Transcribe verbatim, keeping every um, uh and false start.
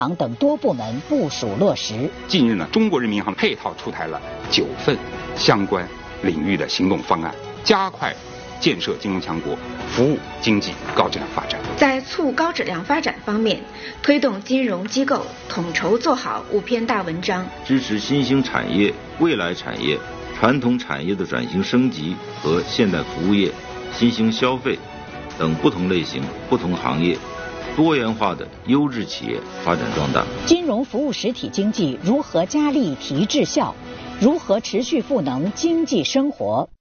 行等多部门部署落实。 近日呢，中国人民银行配套出台了九份相关领域的行动方案，加快建设金融强国，服务经济高质量发展。 在促高质量发展方面，推动金融机构统筹做好五篇大文章， 支持新兴产业、未来产业、传统产业的转型升级和现代服务业、新兴消费等不同类型、不同行业多元化的优质企业发展壮大。 金融服务实体经济如何加力提质效，如何持续赋能经济生活？